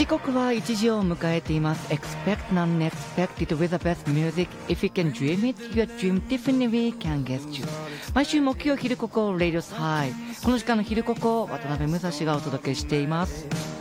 時刻は1時を迎えています。 Expect none expected with the best music. If you can dream it, your dream definitely can get you. 毎週木曜昼ここ Radio High。 この時間の昼ここ渡辺武蔵がお届けしています。